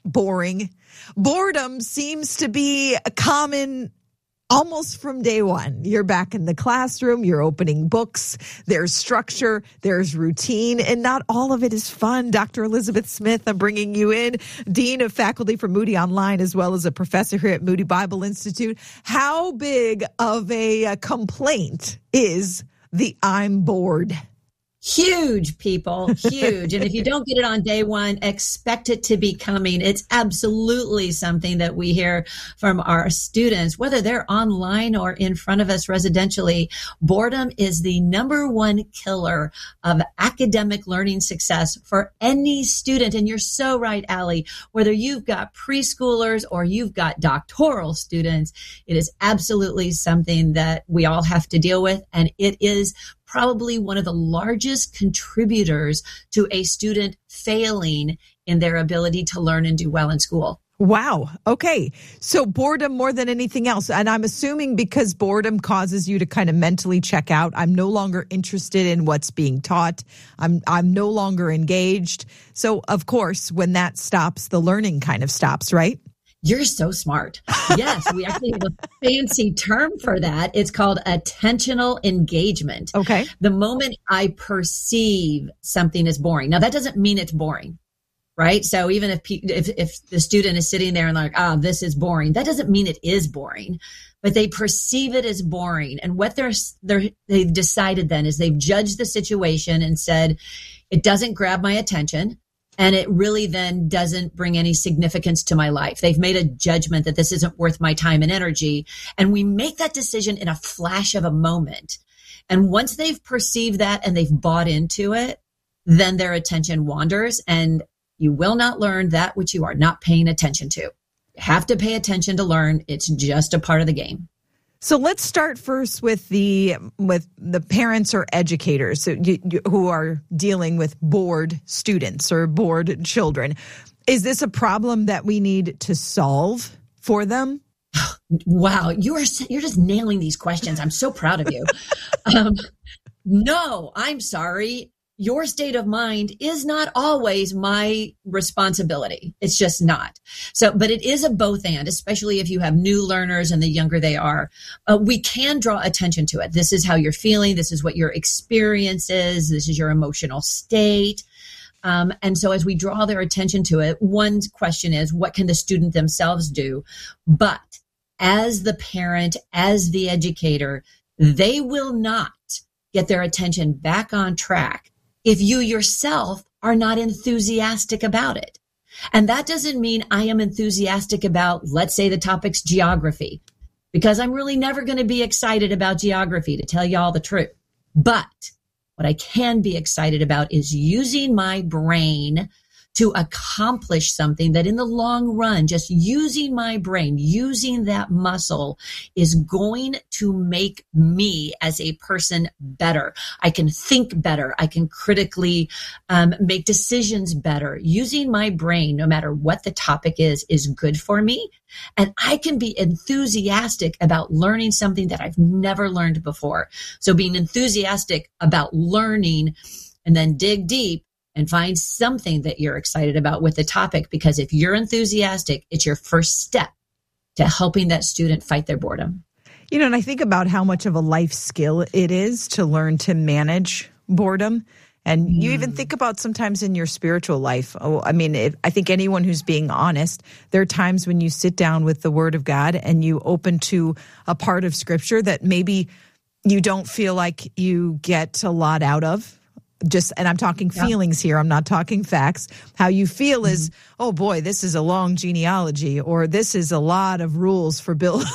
boring. Boredom seems to be common almost from day one. You're back in the classroom, you're opening books, there's structure, there's routine, and not all of it is fun. Dr. Elizabeth Smith, I'm bringing you in, Dean of Faculty for Moody Online, as well as a professor here at Moody Bible Institute. How big of a complaint is the I'm bored? Huge, people, huge. And if you don't get it on day one, expect it to be coming. It's absolutely something that we hear from our students, whether they're online or in front of us residentially. Boredom is the number one killer of academic learning success for any student. And you're so right, Allie, whether you've got preschoolers or you've got doctoral students, it is absolutely something that we all have to deal with. And it is probably one of the largest contributors to a student failing in their ability to learn and do well in school. Wow. Okay. So boredom more than anything else. And I'm assuming because boredom causes you to kind of mentally check out. I'm no longer interested in what's being taught. I'm no longer engaged. So of course, when that stops, the learning kind of stops, right? You're so smart. Yes, we actually have a fancy term for that. It's called attentional engagement. Okay. The moment I perceive something is boring. Now, that doesn't mean it's boring, right? So even if the student is sitting there and like, this is boring, that doesn't mean it is boring, but they perceive it as boring. And what they've decided then is they've judged the situation and said, it doesn't grab my attention. And it really then doesn't bring any significance to my life. They've made a judgment that this isn't worth my time and energy. And we make that decision in a flash of a moment. And once they've perceived that and they've bought into it, then their attention wanders and you will not learn that which you are not paying attention to. You have to pay attention to learn. It's just a part of the game. So let's start first with the parents or educators who are dealing with bored students or bored children. Is this a problem that we need to solve for them? Wow, you're just nailing these questions. I'm so proud of you. No, I'm sorry. Your state of mind is not always my responsibility. It's just not. So, but it is a both and, especially if you have new learners and the younger they are. We can draw attention to it. This is how you're feeling. This is what your experience is. This is your emotional state. And so as we draw their attention to it, one question is, what can the student themselves do? But as the parent, as the educator, they will not get their attention back on track if you yourself are not enthusiastic about it. And that doesn't mean I am enthusiastic about, let's say, the topic's geography, because I'm really never going to be excited about geography, to tell you all the truth. But what I can be excited about is using my brain to accomplish something that in the long run, just using my brain, using that muscle is going to make me as a person better. I can think better. I can critically make decisions better. Using my brain, no matter what the topic is good for me. And I can be enthusiastic about learning something that I've never learned before. So being enthusiastic about learning and then dig deep and find something that you're excited about with the topic, because if you're enthusiastic, it's your first step to helping that student fight their boredom. You know, and I think about how much of a life skill it is to learn to manage boredom. And you even think about sometimes in your spiritual life. I think anyone who's being honest, there are times when you sit down with the Word of God and you open to a part of Scripture that maybe you don't feel like you get a lot out of. And I'm talking feelings here. I'm not talking facts. How you feel is, oh boy, this is a long genealogy, or this is a lot of rules for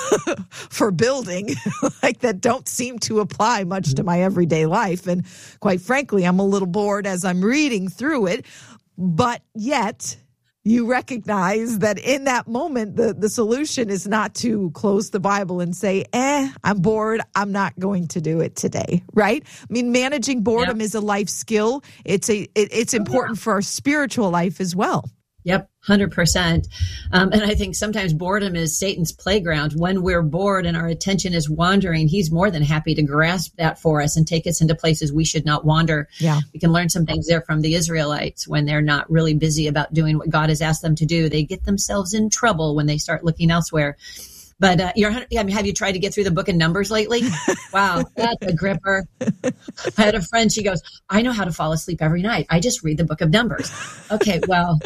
building, like that don't seem to apply much to my everyday life. And quite frankly, I'm a little bored as I'm reading through it. But yet, you recognize that in that moment, the solution is not to close the Bible and say, I'm bored. I'm not going to do it today, right? I mean, managing boredom is a life skill. It's important for our spiritual life as well. Yep, 100%. And I think sometimes boredom is Satan's playground. When we're bored and our attention is wandering, he's more than happy to grasp that for us and take us into places we should not wander. Yeah. We can learn some things there from the Israelites when they're not really busy about doing what God has asked them to do. They get themselves in trouble when they start looking elsewhere. But have you tried to get through the book of Numbers lately? Wow, that's a gripper. I had a friend, she goes, I know how to fall asleep every night. I just read the book of Numbers. Okay, well,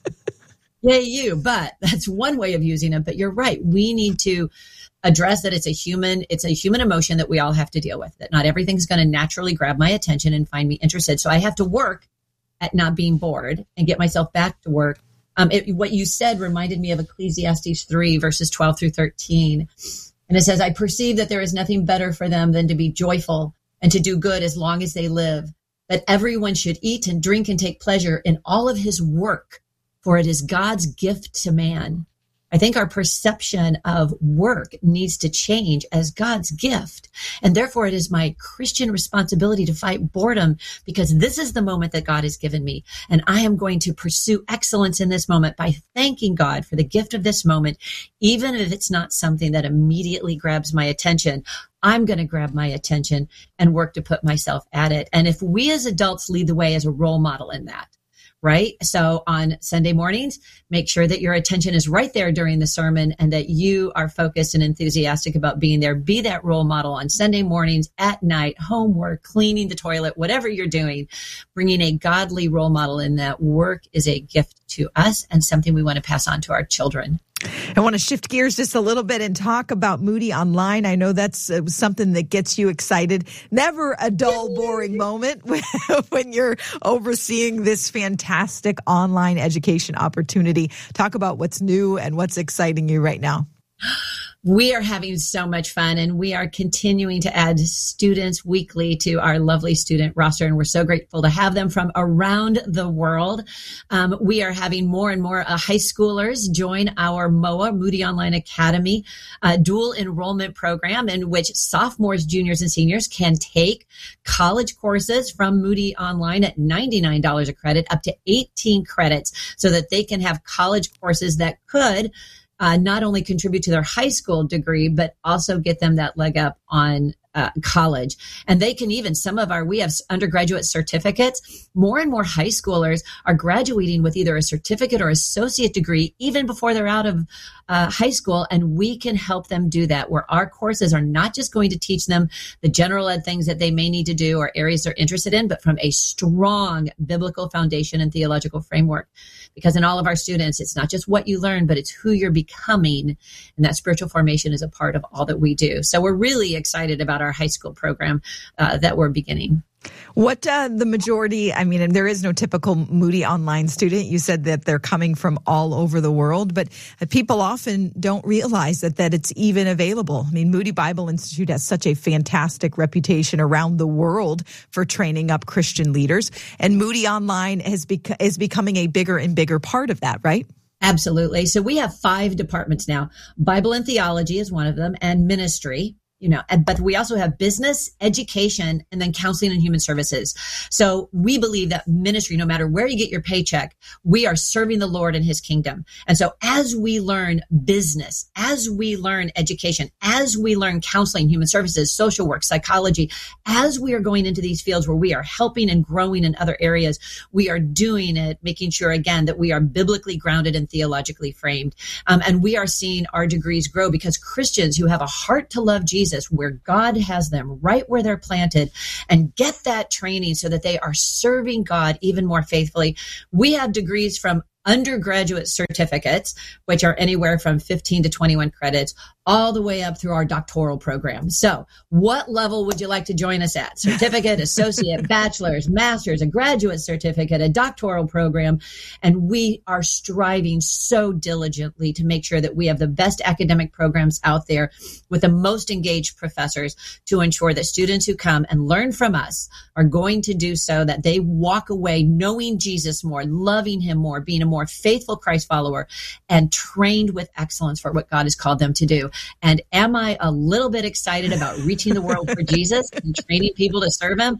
yay you, but that's one way of using it. But you're right. We need to address that it's a human emotion that we all have to deal with, that not everything's going to naturally grab my attention and find me interested. So I have to work at not being bored and get myself back to work. What you said reminded me of Ecclesiastes 3, verses 12 through 13. And it says, I perceive that there is nothing better for them than to be joyful and to do good as long as they live, that everyone should eat and drink and take pleasure in all of his work, for it is God's gift to man. I think our perception of work needs to change as God's gift. And therefore, it is my Christian responsibility to fight boredom, because this is the moment that God has given me. And I am going to pursue excellence in this moment by thanking God for the gift of this moment, even if it's not something that immediately grabs my attention. I'm going to grab my attention and work to put myself at it. And if we as adults lead the way as a role model in that, right? So on Sunday mornings, make sure that your attention is right there during the sermon and that you are focused and enthusiastic about being there. Be that role model on Sunday mornings, at night, homework, cleaning the toilet, whatever you're doing, bringing a godly role model in that. Work is a gift to us and something we want to pass on to our children. I want to shift gears just a little bit and talk about Moody Online. I know that's something that gets you excited. Never a dull, boring moment when you're overseeing this fantastic online education opportunity. Talk about what's new and what's exciting you right now. We are having so much fun, and we are continuing to add students weekly to our lovely student roster, and we're so grateful to have them from around the world. We are having more and more high schoolers join our MOA, Moody Online Academy, dual enrollment program, in which sophomores, juniors, and seniors can take college courses from Moody Online at $99 a credit, up to 18 credits, so that they can have college courses that could not only contribute to their high school degree, but also get them that leg up on college. And they can even, we have undergraduate certificates. More and more high schoolers are graduating with either a certificate or associate degree even before they're out of high school. And we can help them do that, where our courses are not just going to teach them the general ed things that they may need to do or areas they're interested in, but from a strong biblical foundation and theological framework. Because in all of our students, it's not just what you learn, but it's who you're becoming. And that spiritual formation is a part of all that we do. So we're really excited about our high school program that we're beginning. What the majority, and there is no typical Moody Online student. You said that they're coming from all over the world, but people often don't realize that it's even available. Moody Bible Institute has such a fantastic reputation around the world for training up Christian leaders, and Moody Online is becoming a bigger and bigger part of that, right? Absolutely. So we have 5 departments now. Bible and theology is one of them, and ministry. But we also have business, education, and then counseling and human services. So we believe that ministry, no matter where you get your paycheck, we are serving the Lord and his kingdom. And so as we learn business, as we learn education, as we learn counseling, human services, social work, psychology, as we are going into these fields where we are helping and growing in other areas, we are doing it, making sure, again, that we are biblically grounded and theologically framed. And we are seeing our degrees grow because Christians who have a heart to love Jesus, where God has them right where they're planted, and get that training so that they are serving God even more faithfully. We have degrees from undergraduate certificates, which are anywhere from 15 to 21 credits, all the way up through our doctoral program. So what level would you like to join us at? Certificate, associate, bachelor's, master's, a graduate certificate, a doctoral program. And we are striving so diligently to make sure that we have the best academic programs out there with the most engaged professors to ensure that students who come and learn from us are going to do so that they walk away knowing Jesus more, loving him more, being a more faithful Christ follower, and trained with excellence for what God has called them to do. And am I a little bit excited about reaching the world for Jesus and training people to serve him?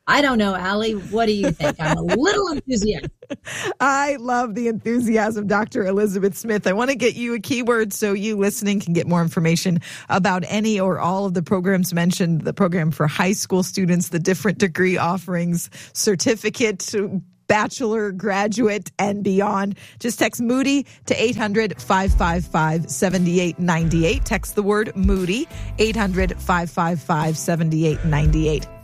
I don't know, Allie. What do you think? I'm a little enthusiastic. I love the enthusiasm, Dr. Elizabeth Smith. I want to get you a keyword so you listening can get more information about any or all of the programs mentioned, the program for high school students, the different degree offerings, certificate, bachelor, graduate, and beyond. Just text Moody to 800-555-7898. Text the word Moody, 800-555-7898.